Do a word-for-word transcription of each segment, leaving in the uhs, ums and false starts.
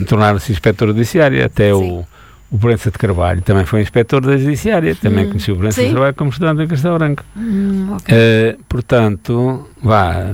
tornaram-se inspetor judiciário, até o, o Proença de Carvalho também foi inspetor da judiciária, também hum. conheceu o Proença de Carvalho como estudante em Castelo Branco. Hum, okay. uh, portanto, vá,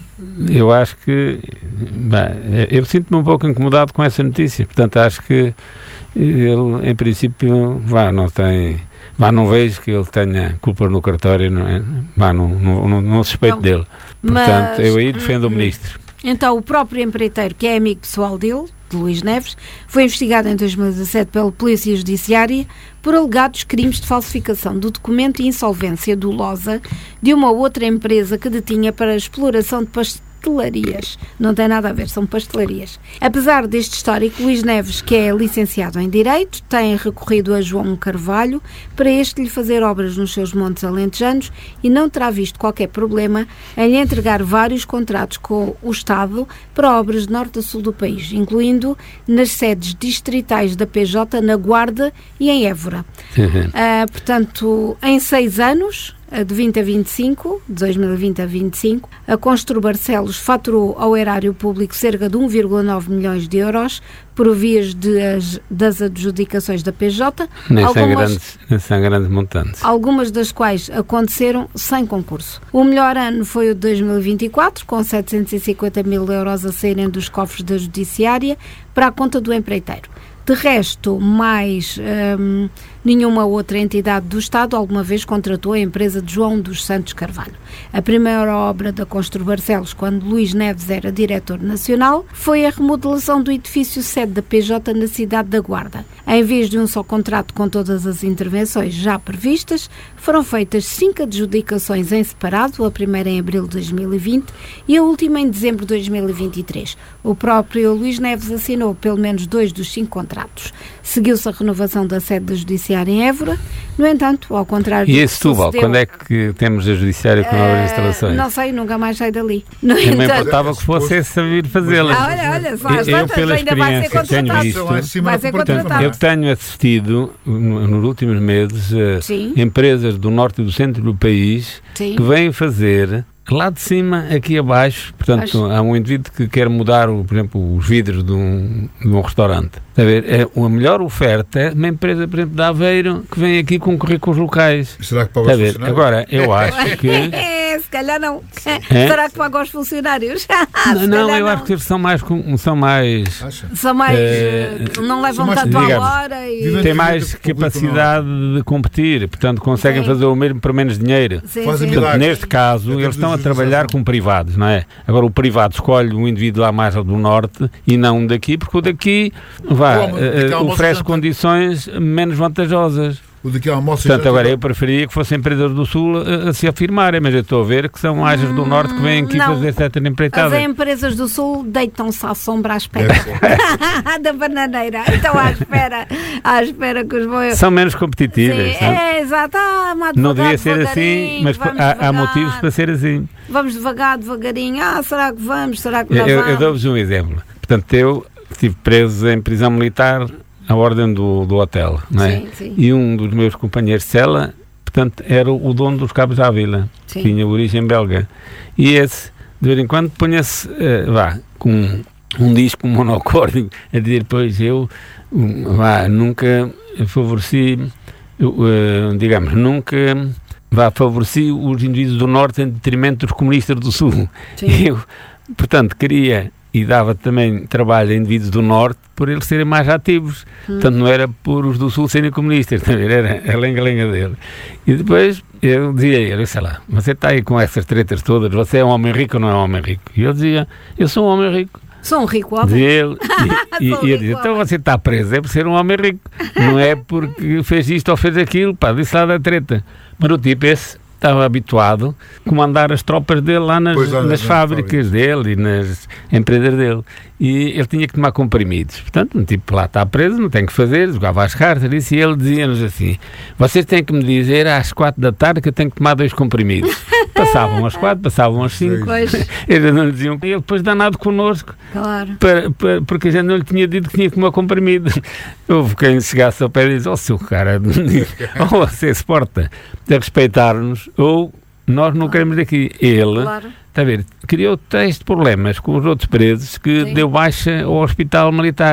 eu acho que vá, eu sinto-me um pouco incomodado com essa notícia, portanto acho que ele, em princípio, vá, não tem, vá, não vejo que ele tenha culpa no cartório, não é? Vá, não, não, não, não suspeito não, dele. Portanto, mas, eu aí defendo hum, o ministro. Então, o próprio empreiteiro, que é amigo pessoal dele, de Luís Neves, foi investigado em dois mil e dezassete pela Polícia Judiciária por alegados crimes de falsificação do documento e insolvência dolosa de uma outra empresa que detinha para exploração de pastelarias. Não tem nada a ver, são pastelarias. Apesar deste histórico, Luís Neves, que é licenciado em Direito, tem recorrido a João Carvalho para este lhe fazer obras nos seus montes alentejanos e não terá visto qualquer problema em lhe entregar vários contratos com o Estado para obras de norte a sul do país, incluindo nas sedes distritais da P J na Guarda e em Évora. Uhum. Uh, portanto, em seis anos, de vinte a vinte e cinco, de dois mil e vinte a vinte e cinco, a Constru Barcelos faturou ao erário público cerca de um vírgula nove milhões de euros por vias de, as, das adjudicações da P J, nem algumas, são grandes, nem são grandes montantes. Algumas das quais aconteceram sem concurso. O melhor ano foi o de dois mil e vinte e quatro, com setecentos e cinquenta mil euros a saírem dos cofres da Judiciária para a conta do empreiteiro. De resto, mais hum, nenhuma outra entidade do Estado alguma vez contratou a empresa de João dos Santos Carvalho. A primeira obra da Constru Barcelos, quando Luís Neves era diretor nacional, foi a remodelação do edifício sede da P J na cidade da Guarda. Em vez de um só contrato com todas as intervenções já previstas, foram feitas cinco adjudicações em separado, a primeira em abril de dois mil e vinte e a última em dezembro de dois mil e vinte e três. O próprio Luís Neves assinou pelo menos dois dos cinco contratos. Seguiu-se a renovação da sede da Judiciária em Évora. No entanto, ao contrário... E esse Setúbal, quando é que temos a Judiciária com novas uh, instalações? Não sei, nunca mais sai dali. No Também entanto, importava que fosse esse a vir fazê-las. Ah, olha, olha, só às eu, tantas, pela ainda vai ser contratado. Visto, vai ser contratado. Eu tenho assistido, nos últimos meses, a empresas do norte e do centro do país Sim. que vêm fazer... lá de cima, aqui abaixo, portanto, Acho... há um indivíduo que quer mudar, o, por exemplo, os vidros de um, de um restaurante. Está a ver? É, a melhor oferta é uma empresa, por exemplo, de Aveiro, que vem aqui concorrer com os locais. Será que paga os funcionários? Agora, eu acho que... Se calhar não. É? Será que paga os funcionários? não, não eu não. acho que eles são mais... São mais, são mais é, não levam mais, tanto digamos, à hora e... Têm mais capacidade de competir, portanto, conseguem sim. fazer o mesmo por menos dinheiro. Sim, sim. Portanto, neste caso, eles estão a trabalhar com privados, não é? Agora o privado escolhe um indivíduo lá mais do norte e não um daqui, porque o daqui vá, uh, uh, oferece condições menos vantajosas. O daqui há Portanto, agora eu preferia que fossem empresas do Sul a, a se afirmarem, mas eu estou a ver que são áreas do Norte que vêm aqui não. fazer certa empreitada. As empresas do Sul deitam-se à sombra à espera é. da bananeira. Então à espera, à espera que os vão... São menos competitivas. Sim, é, exato. Ah, não devia ser assim, mas há, há motivos para ser assim. Vamos devagar, devagarinho. Ah, será que vamos? Será que não eu, vamos? Eu dou-vos um exemplo. Portanto, eu estive preso em prisão militar à ordem do, do hotel, não é? Sim, sim. E um dos meus companheiros de cela, portanto, era o dono dos Cabos da Vila, que tinha origem belga. E esse, de vez em quando, punha-se, uh, vá, com um, um disco monocórdico, a dizer, pois eu, um, vá, nunca favoreci, uh, digamos, nunca... vá, favoreci os indivíduos do Norte em detrimento dos comunistas do Sul. Sim. Eu, portanto, queria... e dava também trabalho a indivíduos do Norte por eles serem mais ativos. Hum. Portanto, não era por os do Sul serem comunistas, era a lenga-lenga dele. E depois eu dizia a ele, sei lá, você está aí com essas tretas todas, você é um homem rico ou não é um homem rico? E ele dizia, eu sou um homem rico. Sou um rico homem. Dizia ele, e, e, e eu dizia, então você está preso é por ser um homem rico, não é porque fez isto ou fez aquilo, pá, disse lá da treta. Mas o tipo esse estava habituado a comandar as tropas dele lá nas, pois, nas fábricas dele e nas empresas dele. E ele tinha que tomar comprimidos. Portanto, um tipo lá está preso, não tem que fazer, jogava às cartas, disse, e ele dizia-nos assim, vocês têm que me dizer às quatro da tarde que eu tenho que tomar dois comprimidos. Passavam às quatro, passavam às cinco. Eles não diziam, e ele depois danado connosco. Claro. Para, para, porque a gente não lhe tinha dito que tinha que tomar comprimido. Houve quem chegasse ao pé e disse, ó, oh, seu cara, ou você se porta a respeitar-nos, ou nós não queremos daqui. Ele, claro. Está a ver, criou três problemas com os outros presos que Sim. deu baixa ao hospital militar.